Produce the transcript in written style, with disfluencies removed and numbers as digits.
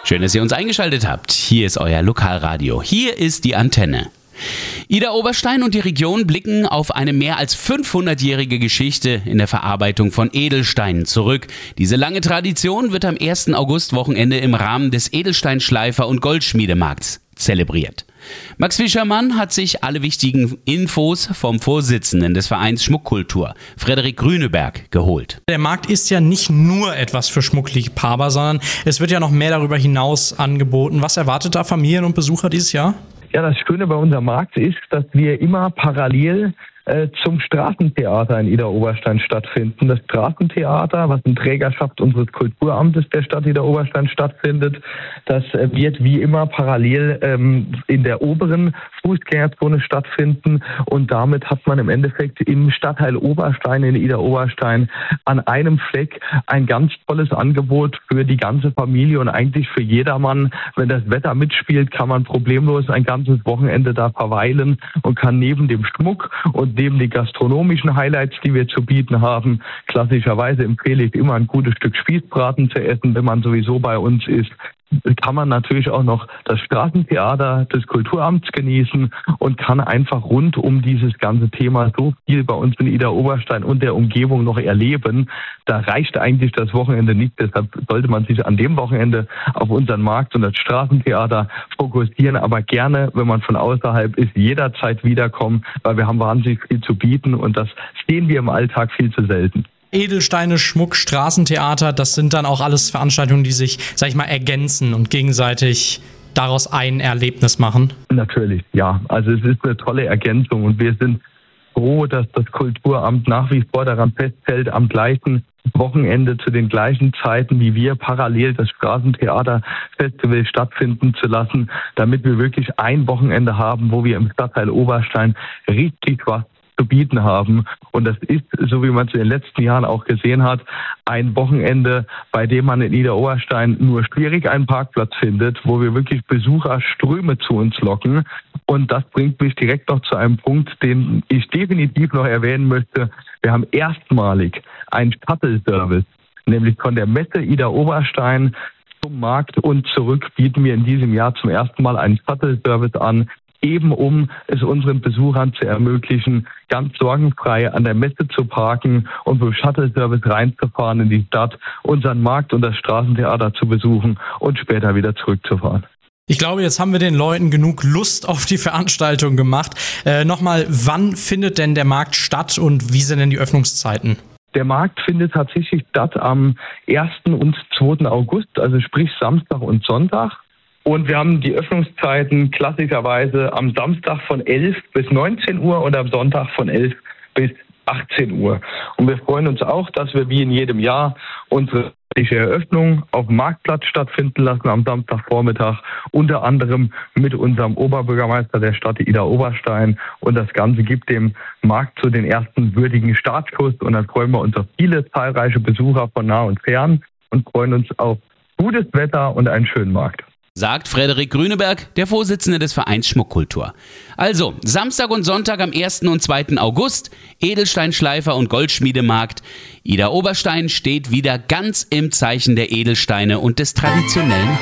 Schön, dass ihr uns eingeschaltet habt. Hier ist euer Lokalradio. Hier ist die Antenne. Idar Oberstein und die Region blicken auf eine mehr als 500-jährige Geschichte in der Verarbeitung von Edelsteinen zurück. Diese lange Tradition wird am 1. August-Wochenende im Rahmen des Edelsteinschleifer- und Goldschmiedemarkts zelebriert. Max Fischermann hat sich alle wichtigen Infos vom Vorsitzenden des Vereins Schmuckkultur, Frederik Grüneberg, geholt. Der Markt ist ja nicht nur etwas für Schmuckliebhaber, sondern es wird ja noch mehr darüber hinaus angeboten. Was erwartet da Familien und Besucher dieses Jahr? Ja, das Schöne bei unserem Markt ist, dass wir immer parallel zum Straßentheater in Idar Oberstein stattfinden. Das Straßentheater, was in Trägerschaft unseres Kulturamtes der Stadt Idar Oberstein stattfindet, das wird wie immer parallel in der oberen Fußgängerzone stattfinden und damit hat man im Endeffekt im Stadtteil Oberstein in Idar Oberstein an einem Fleck ein ganz tolles Angebot für die ganze Familie und eigentlich für jedermann. Wenn das Wetter mitspielt, kann man problemlos ein ganzes Wochenende da verweilen und kann neben dem Schmuck und neben den gastronomischen Highlights, die wir zu bieten haben, klassischerweise empfehle ich immer ein gutes Stück Spießbraten zu essen, wenn man sowieso bei uns ist. Kann man natürlich auch noch das Straßentheater des Kulturamts genießen und kann einfach rund um dieses ganze Thema so viel bei uns in Idar Oberstein und der Umgebung noch erleben. Da reicht eigentlich das Wochenende nicht. Deshalb sollte man sich an dem Wochenende auf unseren Markt und das Straßentheater fokussieren. Aber gerne, wenn man von außerhalb ist, jederzeit wiederkommen, weil wir haben wahnsinnig viel zu bieten und das sehen wir im Alltag viel zu selten. Edelsteine, Schmuck, Straßentheater, das sind dann auch alles Veranstaltungen, die sich, sag ich mal, ergänzen und gegenseitig daraus ein Erlebnis machen? Natürlich, ja. Also es ist eine tolle Ergänzung und wir sind froh, dass das Kulturamt nach wie vor daran festhält, am gleichen Wochenende zu den gleichen Zeiten wie wir parallel das Straßentheaterfestival stattfinden zu lassen, damit wir wirklich ein Wochenende haben, wo wir im Stadtteil Oberstein richtig was zu bieten haben. Und das ist, so wie man es in den letzten Jahren auch gesehen hat, ein Wochenende, bei dem man in Idar Oberstein nur schwierig einen Parkplatz findet, wo wir wirklich Besucherströme zu uns locken. Und das bringt mich direkt noch zu einem Punkt, den ich definitiv noch erwähnen möchte. Wir haben erstmalig einen Shuttle-Service, nämlich von der Messe Idar Oberstein zum Markt und zurück bieten wir in diesem Jahr zum ersten Mal einen Shuttle-Service an, eben um es unseren Besuchern zu ermöglichen, ganz sorgenfrei an der Messe zu parken und mit dem Shuttle-Service reinzufahren in die Stadt, unseren Markt und das Straßentheater zu besuchen und später wieder zurückzufahren. Ich glaube, jetzt haben wir den Leuten genug Lust auf die Veranstaltung gemacht. Nochmal, wann findet denn der Markt statt und wie sind denn die Öffnungszeiten? Der Markt findet tatsächlich statt am 1. und 2. August, also sprich Samstag und Sonntag. Und wir haben die Öffnungszeiten klassischerweise am Samstag von 11 bis 19 Uhr und am Sonntag von 11 bis 18 Uhr. Und wir freuen uns auch, dass wir wie in jedem Jahr unsere Eröffnung auf dem Marktplatz stattfinden lassen am Samstagvormittag, unter anderem mit unserem Oberbürgermeister der Stadt Idar Oberstein. Und das Ganze gibt dem Markt zu den ersten würdigen Startschuss. Und dann freuen wir uns auf viele zahlreiche Besucher von nah und fern und freuen uns auf gutes Wetter und einen schönen Markt. Sagt Frederik Grüneberg, der Vorsitzende des Vereins Schmuckkultur. Also, Samstag und Sonntag am 1. und 2. August, Edelsteinschleifer- und Goldschmiedemarkt. Idar Oberstein steht wieder ganz im Zeichen der Edelsteine und des traditionellen